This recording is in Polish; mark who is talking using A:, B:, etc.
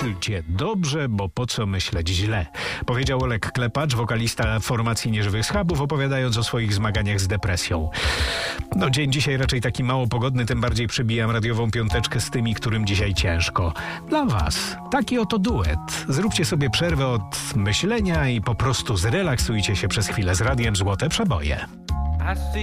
A: Myślcie dobrze, bo po co myśleć źle? Powiedział Olek Klepacz, wokalista formacji Nieżywych Schabów, opowiadając o swoich zmaganiach z depresją. No, dzień dzisiaj raczej taki mało pogodny, tym bardziej przybijam radiową piąteczkę z tymi, którym dzisiaj ciężko. Dla was taki oto duet. Zróbcie sobie przerwę od myślenia i po prostu zrelaksujcie się przez chwilę z radiem Złote Przeboje.
B: I see